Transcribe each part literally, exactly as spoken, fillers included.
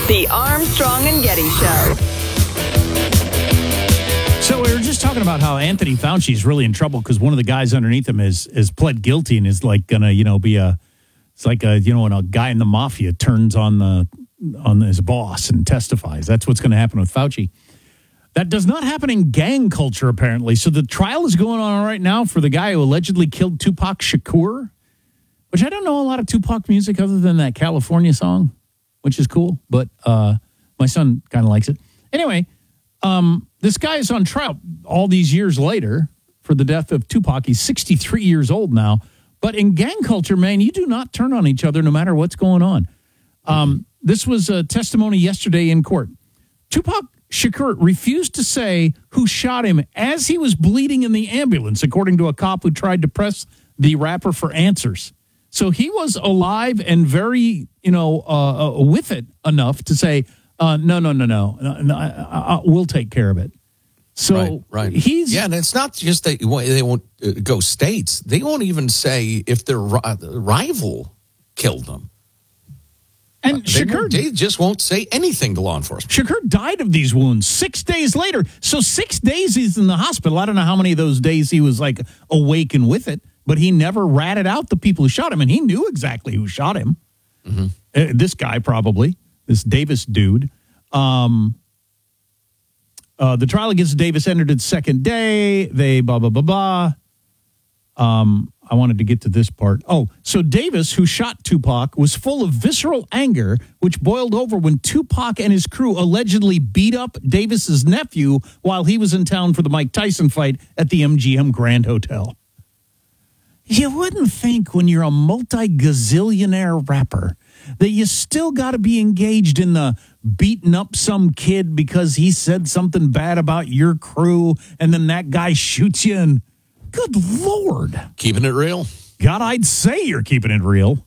The Armstrong and Getty Show. So we were just talking about how Anthony Fauci is really in trouble because one of the guys underneath him is is pled guilty and is like gonna, you know, be a it's like a you know when a guy in the mafia turns on the on his boss and testifies. That's what's going to happen with Fauci. That does not happen in gang culture apparently. So the trial is going on right now for the guy who allegedly killed Tupac Shakur, which I don't know a lot of Tupac music other than that California song, which is cool, but uh, my son kind of likes it. Anyway. Um, this guy is on trial all these years later for the death of Tupac. He's sixty-three years old now. But in gang culture, man, you do not turn on each other no matter what's going on. Um, this was a testimony yesterday in court. Tupac Shakur refused to say who shot him as he was bleeding in the ambulance, according to a cop who tried to press the rapper for answers. So he was alive and very, you know, uh, uh, with it enough to say, Uh, no, no, no, no. no, no I, I, I, we'll take care of it. So right, right. he's yeah, and it's not just that they won't go states. They won't even say if their rival killed them. And uh, they, Shakur, they just won't say anything to law enforcement. Shakur died of these wounds six days later. So six days he's in the hospital. I don't know how many of those days he was like awake and with it, but he never ratted out the people who shot him, and he knew exactly who shot him. Mm-hmm. Uh, this guy probably. This Davis dude. Um, uh, the trial against Davis entered its second day. They blah, blah, blah, blah. Um, I wanted to get to this part. Oh, so Davis, who shot Tupac, was full of visceral anger, which boiled over when Tupac and his crew allegedly beat up Davis's nephew while he was in town for the Mike Tyson fight at the M G M Grand Hotel. You wouldn't think when you're a multi-gazillionaire rapper that you still got to be engaged in the beating up some kid because he said something bad about your crew, and then that guy shoots you, and good Lord. Keeping it real. God, I'd say you're keeping it real.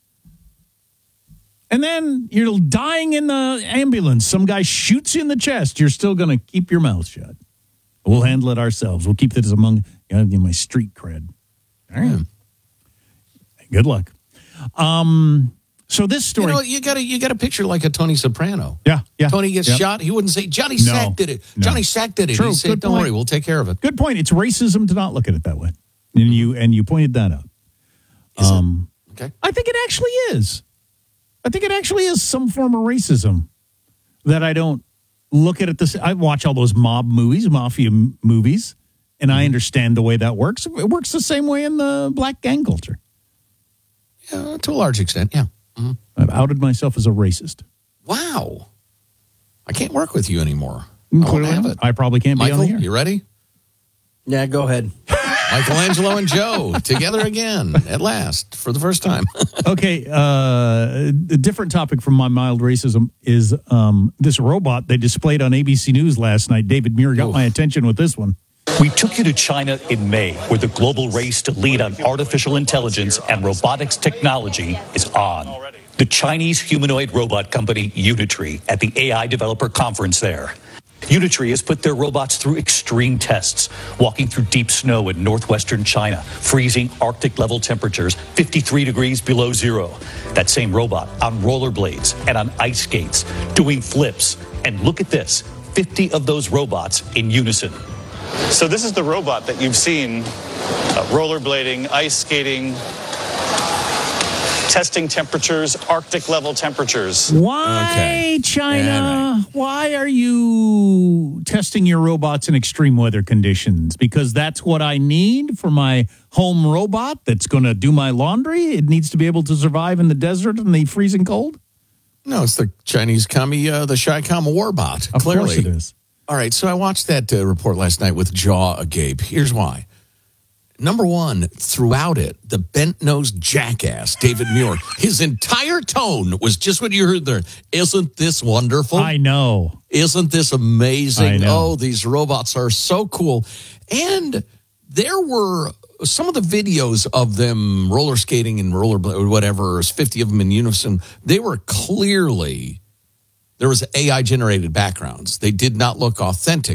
And then you're dying in the ambulance. Some guy shoots you in the chest. You're still going to keep your mouth shut. We'll handle it ourselves. We'll keep this among you know, my street cred. All right. Yeah. Good luck. Um... So this story, you know, you got you got a picture like a Tony Soprano. Yeah, yeah. Tony gets yep. shot. He wouldn't say Johnny no, Sack did it. No. Johnny Sack did it. True. He said, Good "Don't point. worry, we'll take care of it." Good point. It's racism to not look at it that way, and you and you pointed that out. Is um, it? Okay. I think it actually is. I think it actually is some form of racism that I don't look at it. This I watch all those mob movies, mafia m- movies, and I understand the way that works. It works the same way in the black gang culture. Yeah, to a large extent, yeah. Mm-hmm. I've outed myself as a racist. Wow. I can't work with you anymore. Mm, I won't have it. I probably can't Michael, be on the air. You ready? Yeah, go ahead. Michelangelo and Joe together again at last for the first time. Okay, uh, a different topic from my mild racism is um, this robot they displayed on A B C News last night. David Muir got Oof. my attention with this one. We took you to China in May, where the global race to lead on artificial intelligence and robotics technology is on. The Chinese humanoid robot company Unitree at the A I developer conference there. Unitree has put their robots through extreme tests, walking through deep snow in northwestern China, freezing Arctic-level temperatures fifty-three degrees below zero. That same robot on rollerblades and on ice skates, doing flips. And look at this, fifty of those robots in unison. So this is the robot that you've seen uh, rollerblading, ice skating, testing temperatures, Arctic level temperatures. Why, Okay. China? Yeah, right. Why are you testing your robots in extreme weather conditions? Because that's what I need for my home robot that's going to do my laundry? It needs to be able to survive in the desert and the freezing cold? No, it's the Chinese commie, uh, the Shycom Warbot. Of clearly. course it is. All right, so I watched that uh, report last night with jaw agape. Here's why. Number one, throughout it, the bent-nosed jackass, David Muir, his entire tone was just what you heard there. Isn't this wonderful? I know. Isn't this amazing? I know. Oh, these robots are so cool. And there were some of the videos of them roller skating and roller or whatever, there's fifty of them in unison. They were clearly, there was A I-generated backgrounds. They did not look authentic.